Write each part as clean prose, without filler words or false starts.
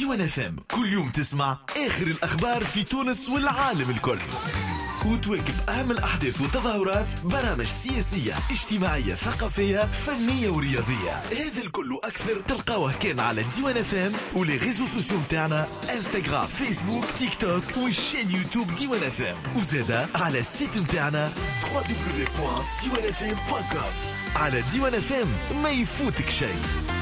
ديوان اف ام كل يوم تسمع آخر الأخبار في تونس والعالم الكل، وتواكب أهم الأحداث والتظاهرات، برامج سياسية اجتماعية ثقافية فنية ورياضية. هذا الكل وأكثر تلقاوه كان على ديوان اف ام ولي ريزو سوسيو متاعنا انستغرام فيسبوك تيك توك والشين يوتيوب ديوان اف ام، وزادا على السيت متاعنا www.diwanfm.com. على ديوان اف ام ما يفوتك شيء.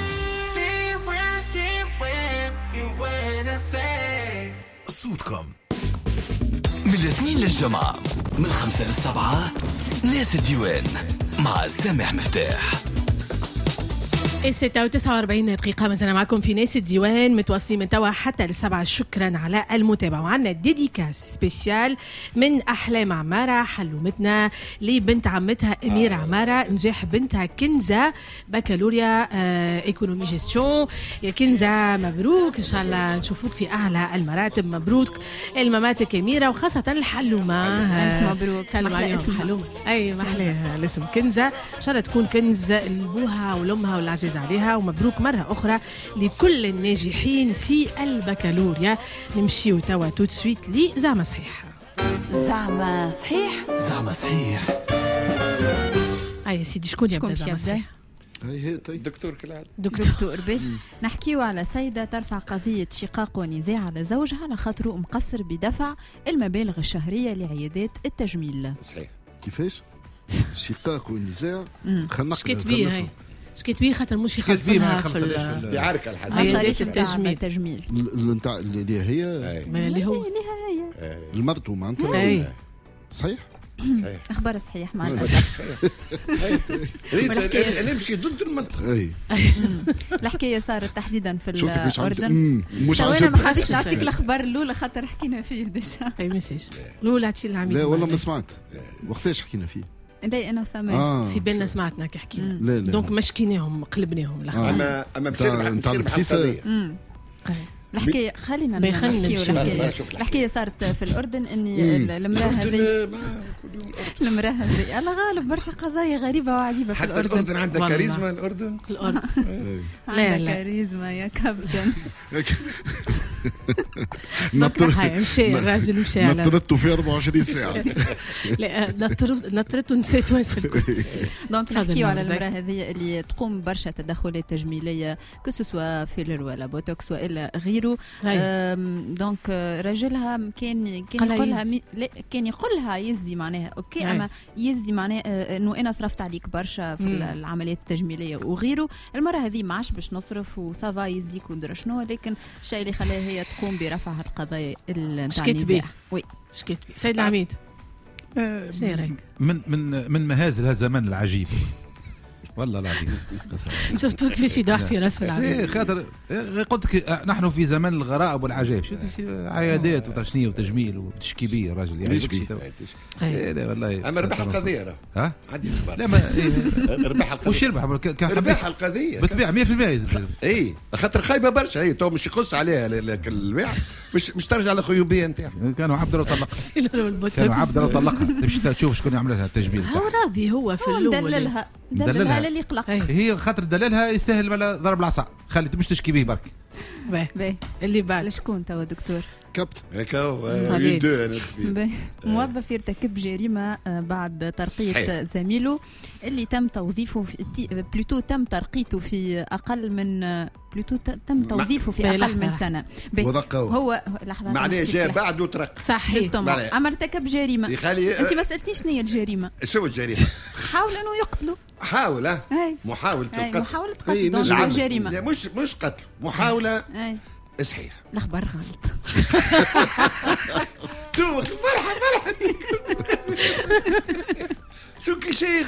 صوتكم من الاثنين للجمعة، من 5 ل7، ناس الديوان مع سامح مفتاح. 46 دقيقة مازلنا معكم في ناس الديوان، متواصلين من توا حتى ل7. شكرا على المتابعة. وعندنا ديديكاس سبيسيال من أحلام عمارة، حلومتنا لبنت عمتها أميرة عمارة، نجاح بنتها كنزة بكالوريا ايكونومي جيستيون. يا كنزة مبروك، إن شاء الله نشوفوك في أعلى المراتب. مبروك المماتك أميرة، وخاصة الحلومة. ألف مبروك. سلم عليهم حلومة. أي محليها الاسم كنزة، إن شاء الله تكون كنز لبوها ولأمها والعزيز عليها. ومبروك مرة أخرى لكل الناجحين في البكالوريا. نمشيو توا توت سويت لي زعما صحيح. زعما صحيح. زعما صحيح. يا سيدي شكون يبدأ زعما صحيح؟ هي طيب دكتور كالعادة. دكتور به نحكيو على سيدة ترفع قضية شقاق ونزاع على زوجها على خاطره مقصر بدفع المبالغ الشهرية لعيادات التجميل. صحيح. كيفاش شقاق ونزاع؟ خلنا شكيت بيه هاي، شكيت بيه خاطر مش يخلصها في عارك الحسن عيادات التجميل نتاع اللي هي اللي هو المرتو معناتها. صحيح صحيح. اخبار صحيح مع نمشي ضد المنطق. الحكايه صارت تحديدا في شفتك الاردن. مش انا ما حبيتش نعطيك الاخبار الاولى خاطر حكينا فيه ديجا. اي مساج الاولى عطي العميد. لا والله ما سمعت وقتاش حكينا فيه. لا انا سامع في بالنا سمعتنا كي حكينا. لا دونك مشكيناهم قلبناهم الاخبار. اما بسير الحكايه خلينا نحكيو الحكايه صارت في الاردن اني المراه هذه الله غالب برشا قضايا غريبه وعجيبه في الاردن. الاردن عندها كاريزما. الاردن عندها كاريزما يا كابتن. مشي الراجل مشي على نطرته في 24 ساعه. لا نطرته نسيت واسل. دونك نحكيو على المراه هذه اللي تقوم برشا تدخلات تجميليه كسوا فيلر ولا بوتوكس والا غيره. دونك راجلها كان يقولها يزي معناها اوكي اما يزي معناها انه انا صرفت عليك برشا في العمليات التجميليه وغيره. المره هذه ما عادش باش نصرف وصافا يزيك ودرا شنو، لكن الشيء اللي خلاها هي تقوم برفع هالقضايا نتاع النزاع. شكيت بيه سيد العميد. شنو رايك من مهازل الزمان العجيب والله العظيم. شفتوا كيفاش يدح في راس العميد. خاطر قلت لك نحن في زمان الغرائب والعجائب. عيادات وترشنيه وتجميل وتشكي بيه الراجل يعني يشكي. لا والله اما ربح القضيه. ها عندي اخبار. لا ما ربح القضيه. وش يربح ربح القضيه بالطبيعه 100%. اي خاطر خايبه برشا. هي تو مش يقص عليها البيع مش ترجع للخيوبيه نتاعها. كانوا عبد الله طلقها. كانوا عبد الله طلقها. تمشي تشوف شكون يعمل لها التجميل. هو راضي هو في الاول دللها اللي يقلق. هي خاطر دلالها يستاهل ولا ضرب العصا. خلي مش تشكي به برك. باهي اللي بعد شكون توا دكتور كبت هيك موظف يرتكب جريمه بعد ترقيه زميله اللي تم توظيفه في تم ترقيته في اقل من تم توظيفه في اقل من سنه. هو لحظه معناه جاء بعد وترقى. صحيح. اما ارتكب جريمه. انت ما سالتنيش شنو هي الجريمه. شو الجريمه؟ حاول انه يقتله. حاولة محاولة القتل. محاولة قتل. دونك جريمة مش قتل، محاولة. صحيح. الأخبار غلط. شو فرحة شو كي شيخ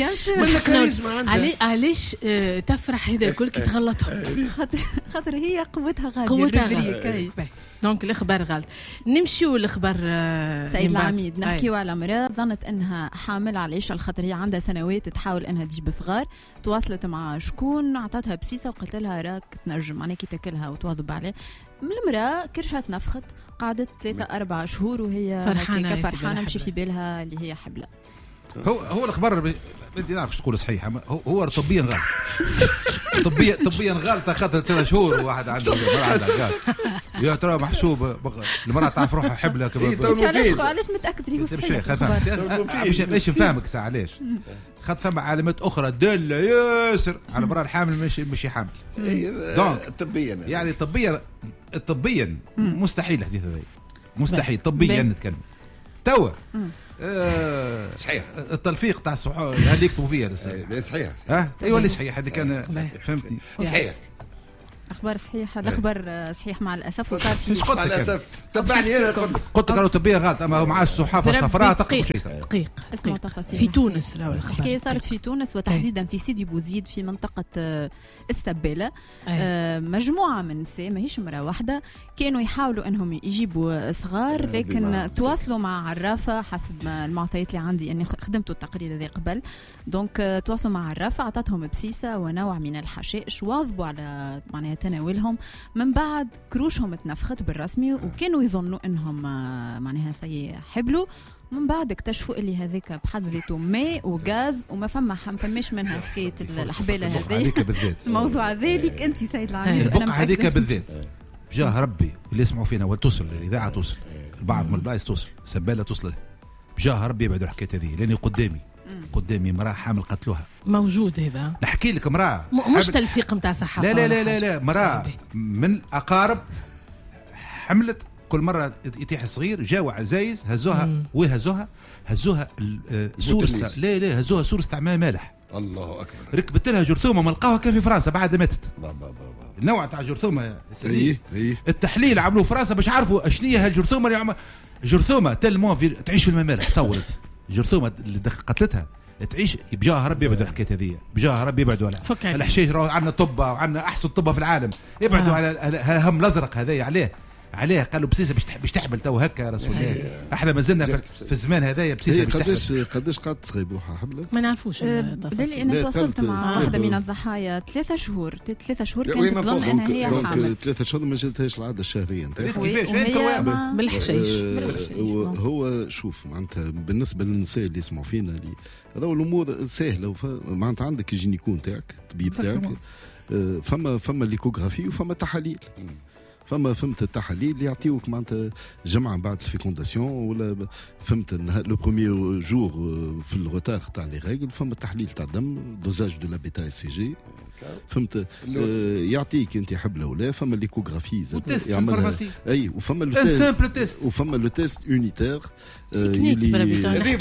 علاش تفرح هذا الكل كي تغلطهم؟ خاطر هي قوتها غادية. دونك الاخبار غلط. نمشيو الاخبار سيد العميد. نحكيو على مرأة ظنت انها حامل. علاش؟ على خاطر هي عندها سنوات تحاول انها تجيب صغار. تواصلت مع شكون عطاتها بسيسه وقالت لها راك تنجم معناها كي تاكلها وتواظب عليه. المرأة كرشها تنفخت. قعدت 3-4 شهور وهي فرحانه مش في بالها اللي هي حبلة. هو الاخبار انت نعرف تقول صحيح هو طبيا غلط. طبيا غلط. خاطر 3 شهور واحد عنده غلط. يا ترى محسوب المرأة تعرف روحها حبلة علاش متأكد لي مش نفهمك ساعة علاش خاطر ثم علامات أخرى دالة ياسر على المرأة الحامل مش حامل. طبيا يعني طبيا مستحيل الحديث هذا مستحيل طبيا نتكلم توا. صحيح التلفيق تاع الصحافة هذه يكتبوا فيها صحيح. ايوه اللي صحيح هذه كان فهمتني صحيح. اخبار صحيحه الاخبار صحيح مع الاسف وصار في مع الاسف تبعني انا قلت قالوا طبيه غلط اما مع الصحافه الصفراء دقيق اسمعوا تفاصيل في تونس. الحكايه صارت في تونس وتحديدا في سيدي بوزيد في منطقه السباله. مجموعه من النساء ماهيش امراه واحده كانوا يحاولوا انهم يجيبوا صغار لكن تواصلوا مع عرافه حسب ما المعطيات اللي عندي اني خدمتوا التقرير هذا قبل. دونك تواصلوا مع عرافه عطاتهم بسيسه ونوع من الحشائش واظبوا على معناها تناولهم. من بعد كروشهم تنفخت بالرسمي وكانوا يظنوا انهم معناها سيحبلوا. من بعد اكتشفوا اللي هذيك بحد ذاته ماء وغاز وما فماش منها حكايه الحباله هذه. الموضوع ذلك انت سيد العميد وانا هذيك بالذات جاه ربي اللي يسمعوا فينا وتصل الاذاعه توصل البعض من البلايص توصل سباله توصل جاه ربي يبعدوا الحكايه هذه لاني قدامي امراه حامل قتلوها موجود. هذا نحكي لك امراه مش تلفيق نتاع صحافه. لا امراه من اقارب حملت كل مره يتيح صغير جاوا عزايز هزوها سور لا هزوها سور استعمال مالح. الله اكبر. ركبت لها جرثومه من القهوه كان في فرنسا بعد ماتت. النوع تاع جرثومه التحليل عملوه فرنسا باش عرفوا اشنو هي هالجرثومه اللي جرثومه تلمون تعيش في الماء مالح. تصورت جرثومه اللي قتلتها تعيش بجاه ربي يبعدوا الحكايه هذه بجاه ربي يبعدوا على الحشيش. عندنا طبه وعندنا احسن طبه في العالم يبعدوا على هم الازرق هذايا عليه قالوا بسيسه باش تحمل تو هكا يا رسول الله. احنا ما زلنا في الزمان هذايا بسيسه قداش قعدت تغيب روحها حبله ما نعرفوش. للي انا تواصلت مع واحدة من الضحايا 3 شهور كانت تظن انها هي حامل. 3 شهور ما جاتهاش العاده الشهريه نتاعها بالحشيش. هو شوف معناتها بالنسبه للنساء اللي يسمعوا فينا اللي راهو الامور سهله معناتها عندك الجينيكو نتاعك الطبيب تاعك فما ليكوغرافي وفما تحاليل. فهمت التحاليل اللي يعطيوك معناتها جمعه بعد الفيكونداسيون ولا فهمت لو بروميير جور في الروتار تاع لي ريغل فما تحليل تاع الدم دوزاج دو لا بيتا اس سي جي فهمت يعطيك انت حبله ولا فما ليكوغرافي يعملها اي وفما لو تيست يونيتير هذه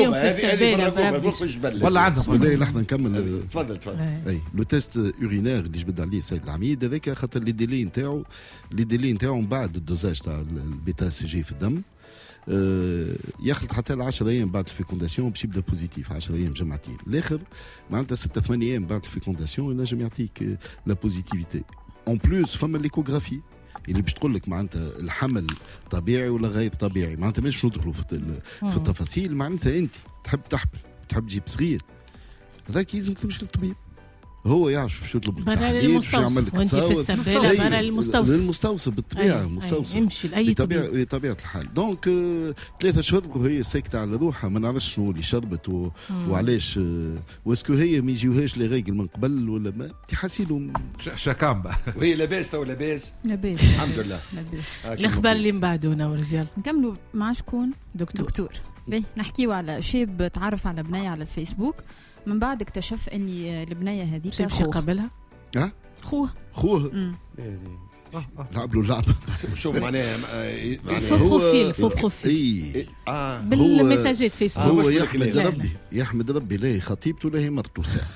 والله عندهم لحظه نكمل. تفضل اي لو تيست يورينير اللي جبد عليه السيد العميد هذاك خاطر لي ديلي نتاعو من بعد الدوزاج تاع البيتا سي جي في الدم ياخذ حتى 10 ايام بعد الفيكونداسيون باش يبدا بوزيتيف 10 ايام جمعتين الاخر معناتها 6-8 ايام بعد الفيكونداسيون ينجم يعطيك لا بوزيتيفيتي اون بلوس فما ليكوغرافي اللي باش تقول لك معناتها الحمل طبيعي ولا غير طبيعي معناتها مش ندخلوا في التفاصيل معناتها انت تحب تحمل تحب تجيب صغير هذاك لازم تمشي للطبيب هو يعرف شو يطلب برا المستوصف وانت في السباله برا المستوصف بالطبيعه المستوصف يمشي لاي طبيب بطبيعه الحال. دونك 3 شهور وهي ساكته على روحها ما نعرفش شنو اللي شربت وعلاش واسكو هي ما يجيوهاش لي ريغل من قبل ولا ما تحسيلهم شكامبا وهي لاباس تو لاباس الحمد لله. الاخبار اللي من بعدونا ورزيال نكملوا مع شكون دكتور نحكيو على شاب تعرف على بنيه على الفيسبوك. من بعد اكتشف اني البنيه هذيك خوه قبلها خوه لعب له لعبه شوف معناها فوق بروفيل بالمساجات فيسبوك هو يحمد ربي لا خطيبته لا هي مرته ساعه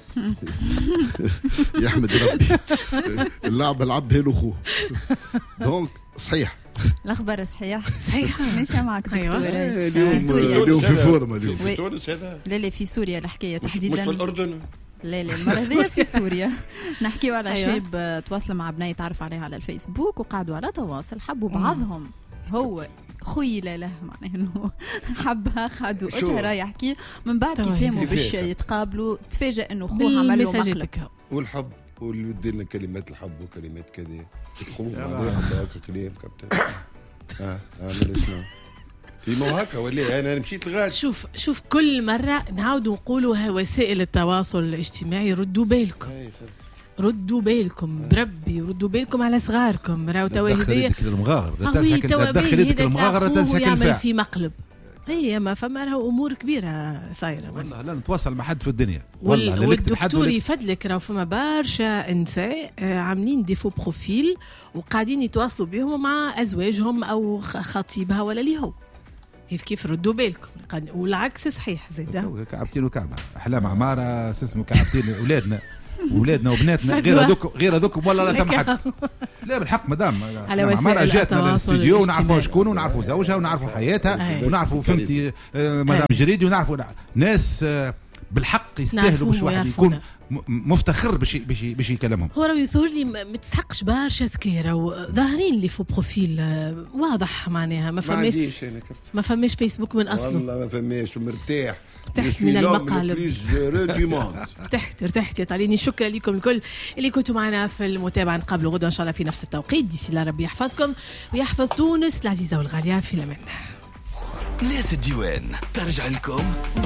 يحمد ربي اللعبه لعبها له خوه دونك صحيح الاخبار صحيحه ماشيه معك دكتور. في سوريا اليوم في فورما اليوم في تونس هذا لا في سوريا الحكايه تحديدا مش في الاردن لا المره هذه في سوريا. نحكيو على شاب تواصل مع بنيه تعرف عليها على الفيسبوك وقعدوا على تواصل حبوا بعضهم هو خيل له معناه انه حبها خدوا اشهر يحكي من بعد كيتفهموا باش يتقابلوا تفاجئ انه خوه عمل له مقلب والحب واللي لنا كلمات الحب وكلمات كذا تقوم بعدها حتى كلام كابتن عامل شنو مو هكا ولا انا مشيت لغايه. شوف كل مره نعاودوا نقولوا وسائل التواصل الاجتماعي ردوا بالكم بربي، ردوا بالكم على صغاركم. راهو توا هذيا تدخل يدك المغاغره تنسى يعمل في مقلب. هي ما فما راهو امور كبيره صايره والله. لا نتواصل مع حد في الدنيا والدكتور يفدلك. راهو فما برشا نساء عاملين ديفو بروفيل وقاعدين يتواصلوا بهم مع ازواجهم او خطيبها ولا لي هو. كيف ردوا بالكم. والعكس صحيح زيد. كعبتين وكعبه احلام عماره اسمه كعبتين اولادنا وبناتنا غير هذوك ولا لا ثم حد. لا بالحق مدام عماره جاتنا للاستوديو ونعرفوا شكون ونعرفوا زوجها ونعرفوا حياتها ونعرفوا فهمتي مدام جريدي ونعرفوا ناس بالحق يستاهلوا باش واحد يكون مفتخر باش يكلمهم. هو راه يثور لي ما تسحقش برشا ذكيره وظاهرين اللي فو بروفيل واضح معناها ما فماش فيسبوك من اصله. والله ما فماش ومرتاح ارتحت من المقالب. ارتحت يا طاليني. شكرا لكم الكل اللي كنتوا معنا في المتابعه. نقابلوا غدا ان شاء الله في نفس التوقيت. ديسي لا ربي يحفظكم ويحفظ تونس العزيزه والغاليه. في الامان. ناس الديوان ترجع لكم